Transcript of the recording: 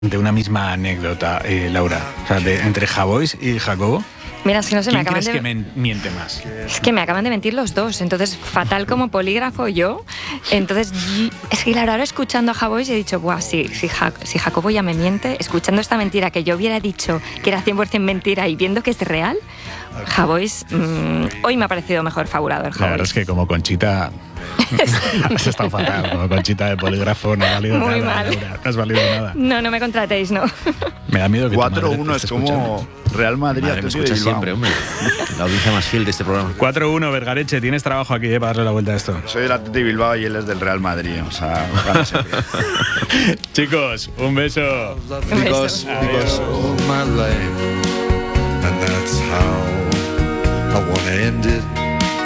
de una misma anécdota, Laura. O sea, entre Javois y Jacobo. Mira, es que no sé, ¿Quién crees que miente más? Es que me acaban de mentir los dos, entonces fatal como polígrafo yo. Entonces, es que claro, ahora escuchando a Javois he dicho, buah, si Jacobo ya me miente, escuchando esta mentira que yo hubiera dicho que era 100% mentira y viendo que es real, Javois, hoy me ha parecido mejor fabulador. La verdad es que como Conchita... Has estado fatal, como Conchita de polígrafo, no ha valido muy nada. Mal. Laura, no has valido nada. No me contratéis, no. Me da miedo que 4-1 es como Real Madrid. Madre, me escucha siempre, hombre. La audiencia más fiel de este programa. 4-1, Vergareche, tienes trabajo aquí para darle la vuelta a esto. Soy del Athletic Bilbao y él es del Real Madrid, o sea, gana siempre. Chicos, un beso. Chicos, And that's how I wanna end it.